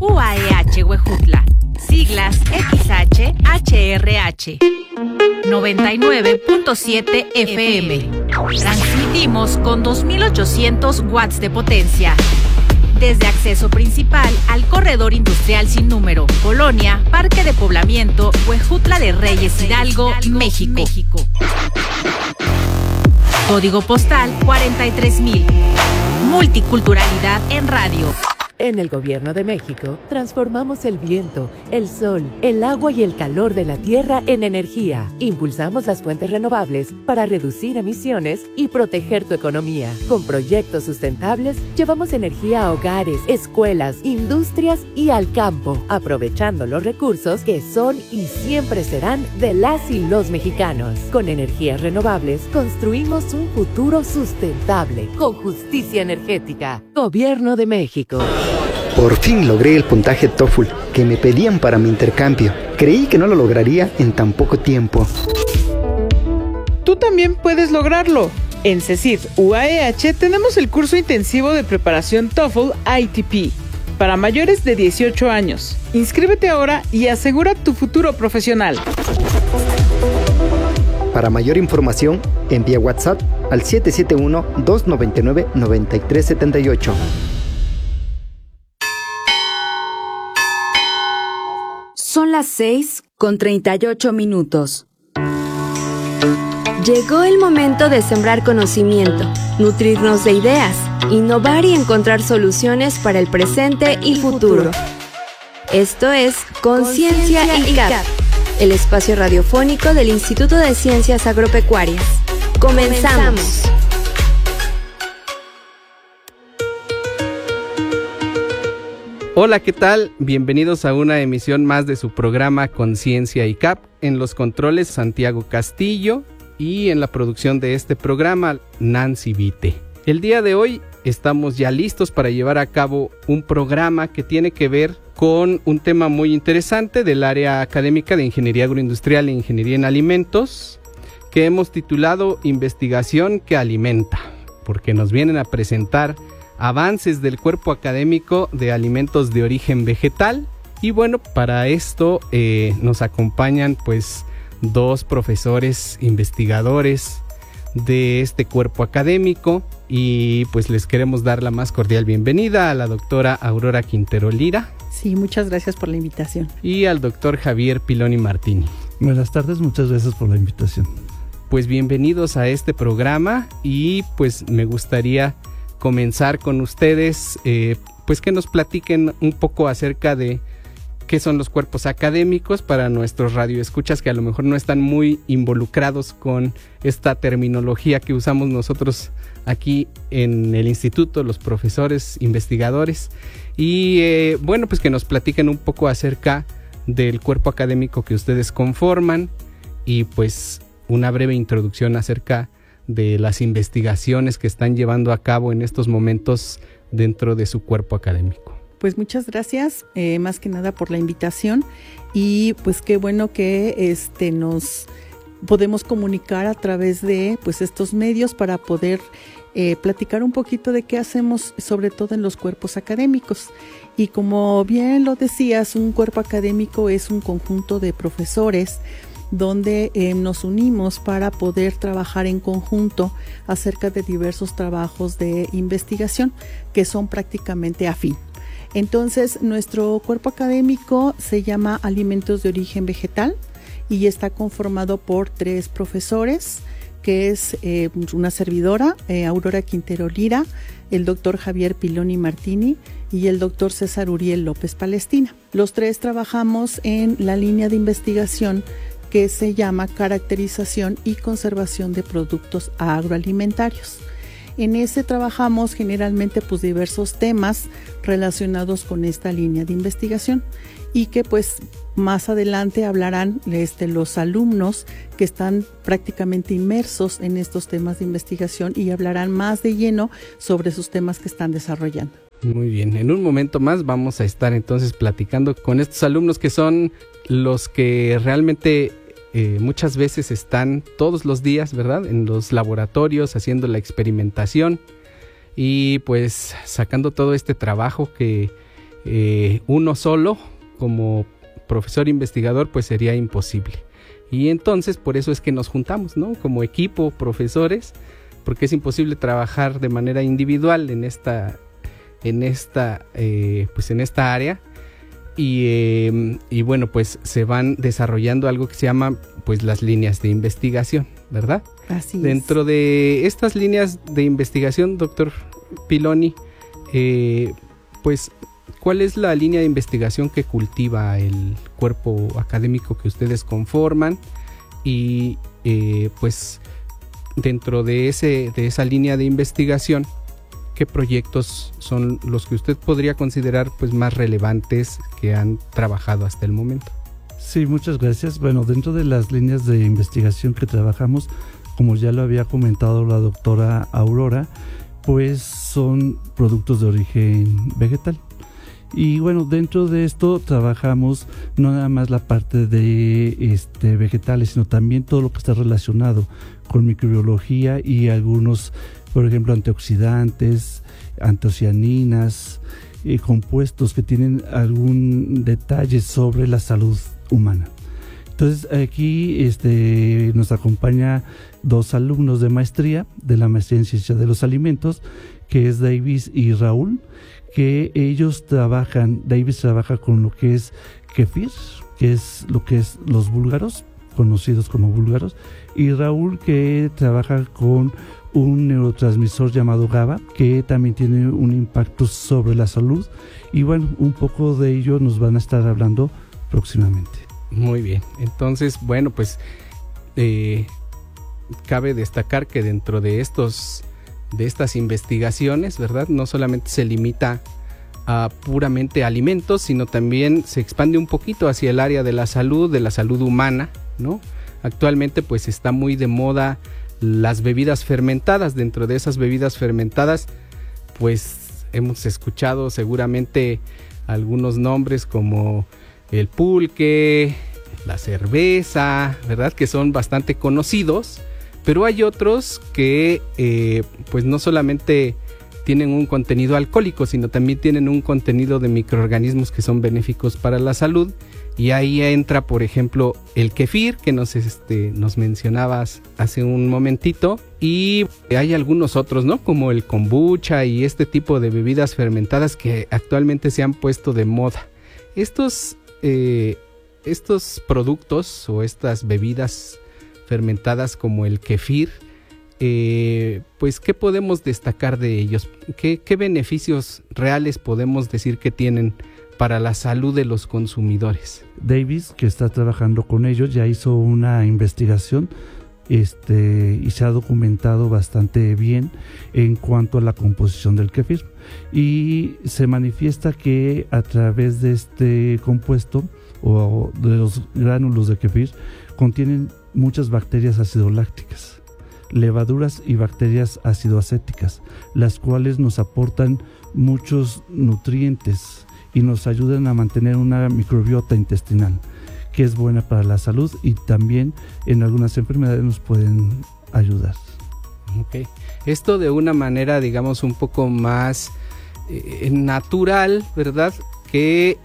UAEH Huejutla, siglas XHHRH. 99.7 FM. Transmitimos con 2.800 watts de potencia. Desde acceso principal al corredor industrial sin número, Colonia, Parque de Poblamiento, Huejutla de Reyes Hidalgo, México. Código postal 43,000. Multiculturalidad en radio. En el Gobierno de México, transformamos el viento, el sol, el agua y el calor de la tierra en energía. Impulsamos las fuentes renovables para reducir emisiones y proteger tu economía. Con proyectos sustentables, llevamos energía a hogares, escuelas, industrias y al campo, aprovechando los recursos que son y siempre serán de las y los mexicanos. Con energías renovables, construimos un futuro sustentable, con justicia energética. Gobierno de México. Por fin logré el puntaje TOEFL que me pedían para mi intercambio. Creí que no lo lograría en tan poco tiempo. Tú también puedes lograrlo. En CECID UAEH tenemos el curso intensivo de preparación TOEFL ITP para mayores de 18 años. Inscríbete ahora y asegura tu futuro profesional. Para mayor información, envía WhatsApp al 771-299-9378. Son las 6:38. Llegó el momento de sembrar conocimiento, nutrirnos de ideas, innovar y encontrar soluciones para el presente y futuro. Esto es Conciencia ICAP, el espacio radiofónico del Instituto de Ciencias Agropecuarias. ¡Comenzamos! Hola, ¿qué tal? Bienvenidos a una emisión más de su programa Conciencia ICAP. En los controles, Santiago Castillo, y en la producción de este programa, Nancy Vite. El día de hoy estamos ya listos para llevar a cabo un programa que tiene que ver con un tema muy interesante del área académica de Ingeniería Agroindustrial e Ingeniería en Alimentos, que hemos titulado Investigación que Alimenta, porque nos vienen a presentar avances del cuerpo académico de alimentos de origen vegetal. Y bueno, para esto nos acompañan pues dos profesores investigadores de este cuerpo académico, y pues les queremos dar la más cordial bienvenida a la doctora Aurora Quintero Lira. Sí, muchas gracias por la invitación. Y al doctor Javier Piloni Martini. Buenas tardes, muchas gracias por la invitación. Pues bienvenidos a este programa, y pues me gustaría comenzar con ustedes, pues que nos platiquen un poco acerca de qué son los cuerpos académicos para nuestros radioescuchas que a lo mejor no están muy involucrados con esta terminología que usamos nosotros aquí en el instituto, los profesores investigadores. Y bueno, pues que nos platiquen un poco acerca del cuerpo académico que ustedes conforman, y pues una breve introducción acerca de las investigaciones que están llevando a cabo en estos momentos dentro de su cuerpo académico. Pues muchas gracias, más que nada por la invitación, y pues qué bueno que nos podemos comunicar a través de pues estos medios para poder platicar un poquito de qué hacemos, sobre todo en los cuerpos académicos. Y como bien lo decías, un cuerpo académico es un conjunto de profesores donde nos unimos para poder trabajar en conjunto acerca de diversos trabajos de investigación que son prácticamente afín. Entonces, nuestro cuerpo académico se llama Alimentos de Origen Vegetal y está conformado por 3 profesores, que es una servidora, Aurora Quintero Lira, el doctor Javier Piloni Martini y el doctor César Uriel López Palestina. Los 3 trabajamos en la línea de investigación que se llama Caracterización y Conservación de Productos Agroalimentarios. En ese trabajamos generalmente pues diversos temas relacionados con esta línea de investigación, y que pues más adelante hablarán los alumnos que están prácticamente inmersos en estos temas de investigación y hablarán más de lleno sobre sus temas que están desarrollando. Muy bien, en un momento más vamos a estar entonces platicando con estos alumnos que son los que realmente muchas veces están todos los días, ¿verdad?, en los laboratorios haciendo la experimentación y pues sacando todo este trabajo que uno solo como profesor investigador pues sería imposible. Y entonces por eso es que nos juntamos, ¿no? Como equipo, profesores, porque es imposible trabajar de manera individual en esta área. Y bueno, pues se van desarrollando algo que se llama pues las líneas de investigación, ¿verdad? Así es. Dentro de estas líneas de investigación, doctor Piloni, pues ¿cuál es la línea de investigación que cultiva el cuerpo académico que ustedes conforman? Y pues dentro de esa línea de investigación, ¿qué proyectos son los que usted podría considerar pues más relevantes que han trabajado hasta el momento? Sí, muchas gracias. Bueno, dentro de las líneas de investigación que trabajamos, como ya lo había comentado la doctora Aurora, pues son productos de origen vegetal. Y bueno, dentro de esto trabajamos no nada más la parte de vegetales, sino también todo lo que está relacionado con microbiología y algunos, por ejemplo, antioxidantes, antocianinas, compuestos que tienen algún detalle sobre la salud humana. Entonces aquí nos acompaña 2 alumnos de maestría, de la maestría en ciencia de los alimentos, que es Davis y Raúl, que ellos Davis trabaja con lo que es kefir, que es lo que es los búlgaros, conocidos como búlgaros, y Raúl que trabaja con un neurotransmisor llamado GABA, que también tiene un impacto sobre la salud, y bueno, un poco de ello nos van a estar hablando próximamente. Muy bien, entonces bueno, pues cabe destacar que dentro de estas investigaciones, ¿verdad? No solamente se limita a puramente alimentos, sino también se expande un poquito hacia el área de la salud humana, ¿no? Actualmente pues está muy de moda las bebidas fermentadas. Dentro de esas bebidas fermentadas pues hemos escuchado seguramente algunos nombres como el pulque, la cerveza, ¿verdad? Que son bastante conocidos. Pero hay otros que pues no solamente tienen un contenido alcohólico, sino también tienen un contenido de microorganismos que son benéficos para la salud. Y ahí entra, por ejemplo, el kefir, que nos mencionabas hace un momentito. Y hay algunos otros, ¿no? Como el kombucha y este tipo de bebidas fermentadas que actualmente se han puesto de moda. Estos productos o estas bebidas fermentadas como el kefir, pues ¿qué podemos destacar de ellos? ¿Qué beneficios reales podemos decir que tienen para la salud de los consumidores? Davis, que está trabajando con ellos, ya hizo una investigación y se ha documentado bastante bien en cuanto a la composición del kefir, y se manifiesta que a través de este compuesto o de los gránulos de kefir contienen muchas bacterias acidolácticas, levaduras y bacterias acidoacéticas, las cuales nos aportan muchos nutrientes y nos ayudan a mantener una microbiota intestinal que es buena para la salud, y también en algunas enfermedades nos pueden ayudar. Okay. Esto de una manera, digamos, un poco más natural, ¿verdad? Que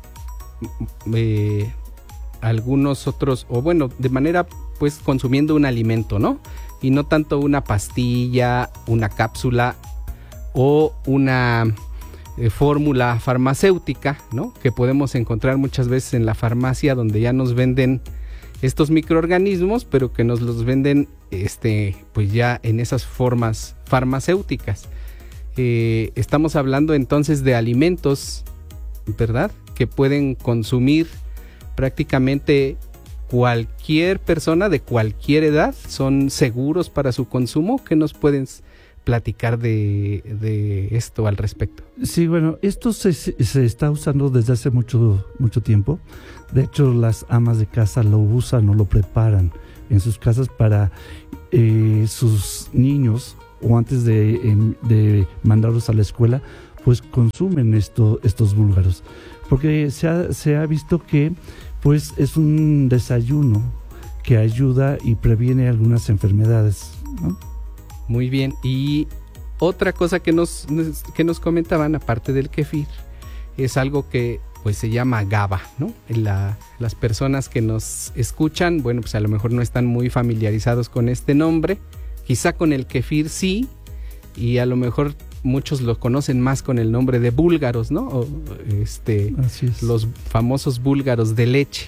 algunos otros, o bueno, de manera pues consumiendo un alimento, ¿no? Y no tanto una pastilla, una cápsula o una fórmula farmacéutica, ¿no? Que podemos encontrar muchas veces en la farmacia, donde ya nos venden estos microorganismos, pero que nos los venden pues ya en esas formas farmacéuticas. Estamos hablando entonces de alimentos, ¿verdad? Que pueden consumir prácticamente cualquier persona de cualquier edad. ¿Son seguros para su consumo? ¿Qué nos puedes platicar de esto al respecto? Sí, bueno, esto se está usando desde hace mucho tiempo. De hecho, las amas de casa lo usan o lo preparan en sus casas para sus niños, o antes de mandarlos a la escuela, pues consumen estos búlgaros, porque se ha visto que pues es un desayuno que ayuda y previene algunas enfermedades, ¿no? Muy bien. Y otra cosa que nos comentaban, aparte del kefir, es algo que pues se llama GABA, ¿no? Las personas que nos escuchan, bueno, pues a lo mejor no están muy familiarizados con este nombre, quizá con el kefir sí, y a lo mejor muchos lo conocen más con el nombre de búlgaros, ¿no? Los famosos búlgaros de leche.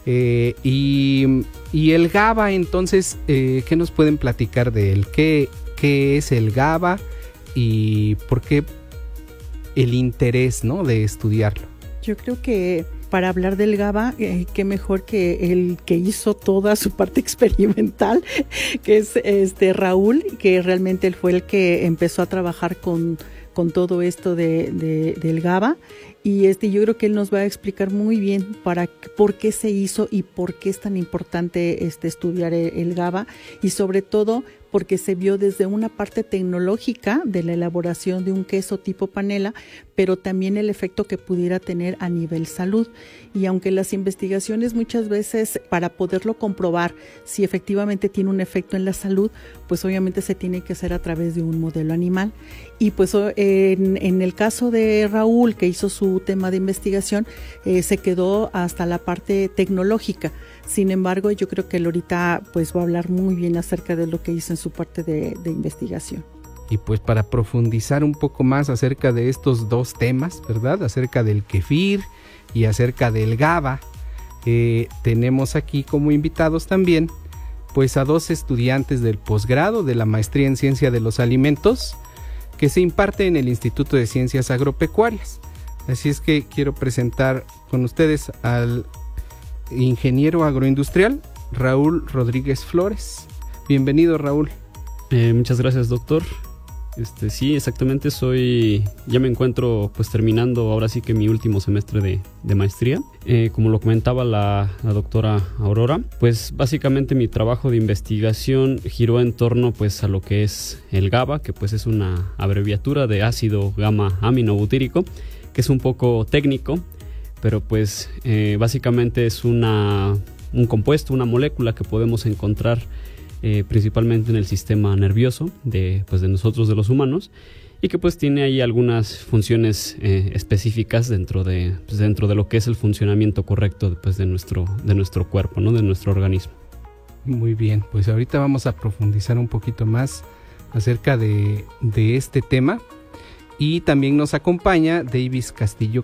Y el GABA, entonces, ¿qué nos pueden platicar de él? ¿Qué es el GABA y por qué el interés, ¿no?, de estudiarlo? Yo creo que para hablar del GABA, qué mejor que el que hizo toda su parte experimental, que es Raúl, que realmente él fue el que empezó a trabajar con todo esto del GABA, y yo creo que él nos va a explicar muy bien por qué se hizo y por qué es tan importante estudiar el GABA, y sobre todo porque se vio desde una parte tecnológica de la elaboración de un queso tipo panela, pero también el efecto que pudiera tener a nivel salud. Y aunque las investigaciones muchas veces, para poderlo comprobar si efectivamente tiene un efecto en la salud, pues obviamente se tiene que hacer a través de un modelo animal. Y pues en el caso de Raúl, que hizo su tema de investigación, se quedó hasta la parte tecnológica. Sin embargo, yo creo que él ahorita pues va a hablar muy bien acerca de lo que hizo en su parte de investigación. Y pues para profundizar un poco más acerca de estos dos temas, ¿verdad? Acerca del kefir y acerca del GABA, tenemos aquí como invitados también pues a dos estudiantes del posgrado de la maestría en Ciencia de los Alimentos que se imparte en el Instituto de Ciencias Agropecuarias. Así es que quiero presentar con ustedes al ingeniero agroindustrial Raúl Rodríguez Flores. Bienvenido, Raúl. Muchas gracias, doctor. Sí, exactamente, ya me encuentro pues terminando ahora sí que mi último semestre de maestría. Como lo comentaba la doctora Aurora, pues básicamente mi trabajo de investigación giró en torno pues a lo que es el GABA, que pues es una abreviatura de ácido gamma aminobutírico, que es un poco técnico, pero pues básicamente es un compuesto, una molécula que podemos encontrar principalmente en el sistema nervioso de nosotros, de los humanos, y que pues tiene ahí algunas funciones específicas dentro de lo que es el funcionamiento correcto de nuestro cuerpo, ¿no?, de nuestro organismo. Muy bien, pues ahorita vamos a profundizar un poquito más acerca de este tema, y también nos acompaña Davis Castillo.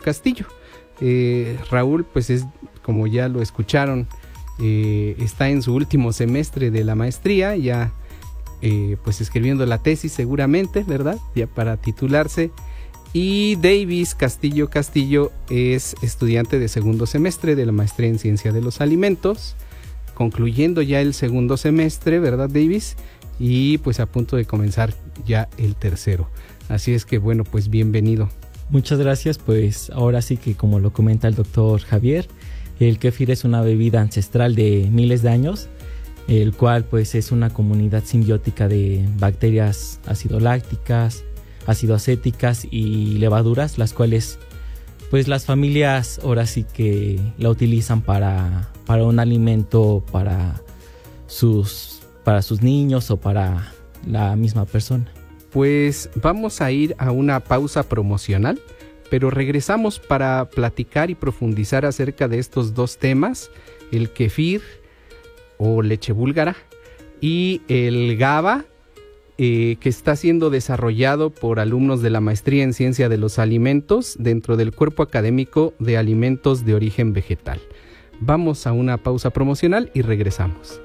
Raúl, pues es, como ya lo escucharon, está en su último semestre de la maestría, ya pues escribiendo la tesis seguramente, ¿verdad?, ya para titularse. Y Davis Castillo es estudiante de segundo semestre de la maestría en Ciencia de los Alimentos, concluyendo ya el segundo semestre, ¿verdad, Davis? Y pues a punto de comenzar ya el tercero. Así es que bueno, pues bienvenido. Muchas gracias. Pues ahora sí que, como lo comenta el doctor Javier, el kéfir es una bebida ancestral de miles de años, el cual pues es una comunidad simbiótica de bacterias acidolácticas, ácidoacéticas y levaduras, las cuales pues las familias ahora sí que la utilizan para un alimento para sus niños o para la misma persona. Pues vamos a ir a una pausa promocional, pero regresamos para platicar y profundizar acerca de estos dos temas, el kefir o leche búlgara y el GABA, que está siendo desarrollado por alumnos de la maestría en Ciencia de los Alimentos dentro del Cuerpo Académico de Alimentos de Origen Vegetal. Vamos a una pausa promocional y regresamos.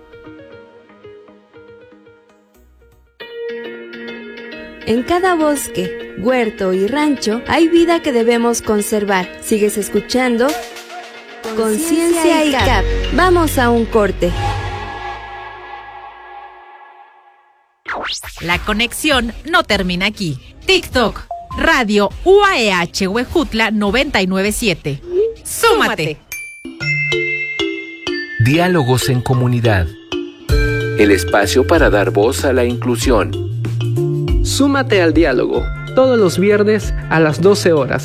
En cada bosque, huerto y rancho hay vida que debemos conservar. Sigues escuchando Conciencia ICAP. Vamos a un corte. La conexión no termina aquí. TikTok, Radio UAEH Huejutla 997. ¡Súmate! Diálogos en comunidad. El espacio para dar voz a la inclusión. Súmate al diálogo, todos los viernes a las 12 horas.